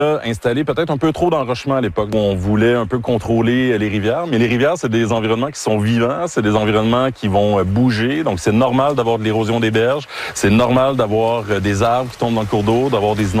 installé peut-être un peu trop d'enrochement à l'époque. On voulait un peu contrôler les rivières, mais les rivières, c'est des environnements qui sont vivants, c'est des environnements qui vont bouger, donc c'est normal d'avoir de l'érosion des berges, c'est normal d'avoir des arbres qui tombent dans le cours d'eau, d'avoir des